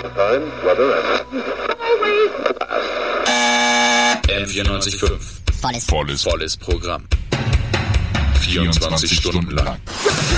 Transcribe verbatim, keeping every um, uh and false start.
Time, weather and M vierundneunzig Komma fünf. Volles, Volles, volles Programm. vierundzwanzig Stunden lang.